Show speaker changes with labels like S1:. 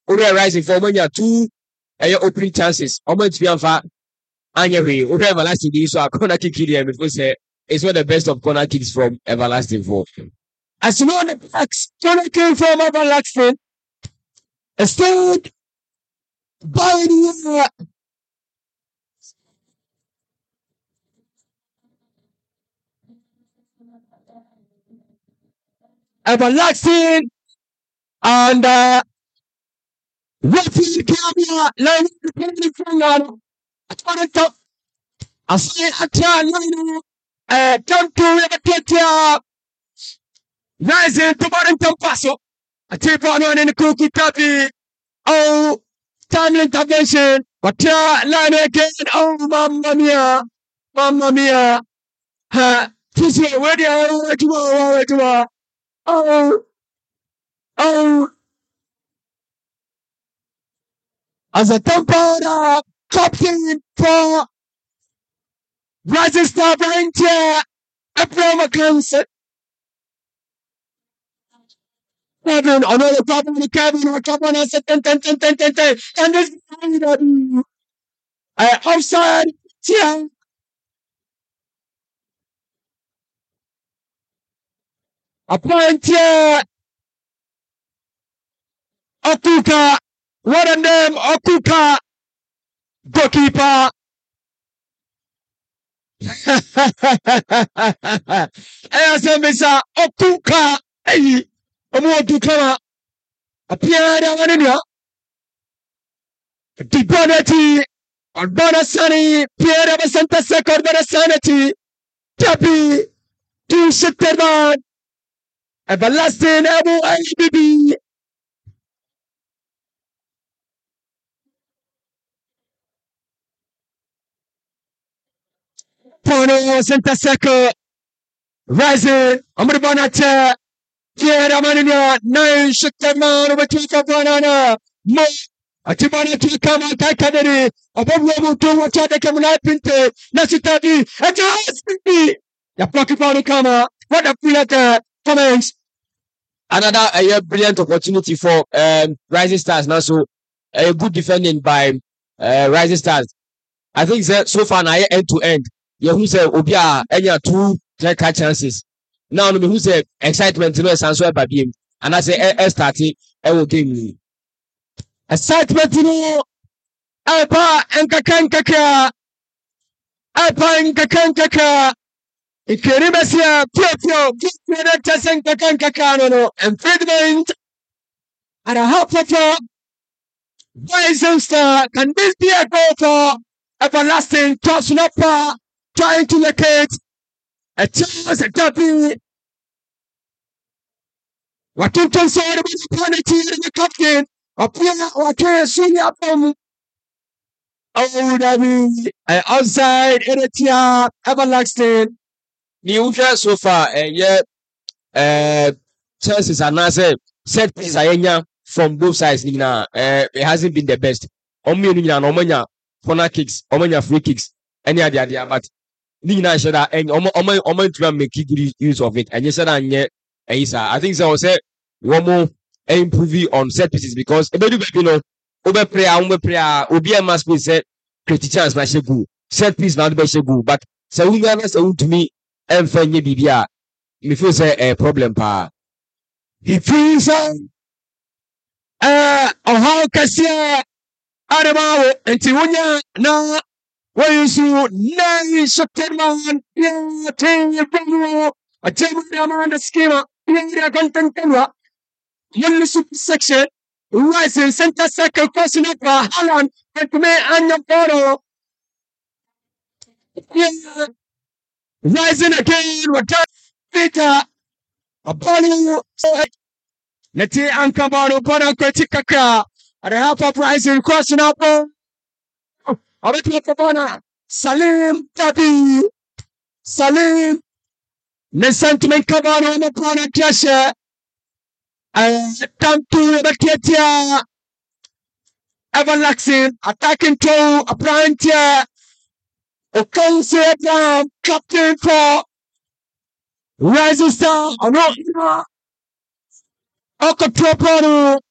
S1: Ore Rising for Omanya 2 opening chances. Omo Tianfa Anyewe. Ore Everlasting so a corner kick here before say it's one of the best of corner kicks from Everlasting for. As you know, the Blacks corner kick from Everlasting. Instead, by the Everlasting and Rafi Camia line the from at top. I say at don't do it. Rising to Barrington Paso. I take on in the cookie tappy. Oh, timely intervention. But line again. Oh, mamma mia. Mamma mia. This is where they are. Oh. As a temporary captain for Rising Star Volunteer, Abraham Clemson. Kevin, another problem with Kevin, or Kevin has 10, and this offside, yeah. A point here, Okuka, what a name, Okuka, goalkeeper. I said, Mr. Okuka, hey, Okuka, appeared on India. Dibonati, Orbana Sani, Pierre of Santa Seca, Orbana Sanity, Tappy, two Superman, Everlasting, Abu IBB. Pono Santa Seca, Rising, Amrabonata, Pierre Amanina, 9 Superman, over 2 Banana, Mo. Atibana to come out Canary, above level 2 watch out the Kamala Pinte, Nasitabi, and just the Pokemon Kama, what a brilliant comments. Another brilliant opportunity for Rising Stars now, so a good defending by Rising Stars. I think so far now end to end. Who said Obia any 2 clear chances. Now who said excitement no sanso by game, and I say starting game. Excitement no Alpa and Kakankaka Ikerimasia Pio Kakankaka improvement and a half of Rising Star. Can this be a goal for Everlasting tossing up trying to locate a chance at W? What you can say about the quality of the captain? Or senior from outside Eritrea, Everlasting. New so far, chances are not set piece from both sides. It hasn't been the best. Omanya corner kicks, Omanya free kicks, any idea, but Nina should have and Oman make good use of it. And you said, I think so. Say one more improving on set pieces because over prayer, Obi must be said, pretty chance, my good set piece, not the best good, but so we never say to me, and for you, Bibia, if you say a problem, pa. He feels how Cassia Adamawa and Tiwunya now. Where you see 9 September, yeah, 10 years a German the schema, yeah, content camera. Young super section, rising center circle, crossing up Holland, and to me, and your photo. Yeah, rising again, what Peter, upon you. Neti Ankabaro, Bona Kritikaka, at the half of rising, crossing up. Salim Tabi Salim the sentiment Kabano on the corner Jasha come to the Ketia Everlasting attacking to a Brantia Okanse down captain for Rising Star Okotropano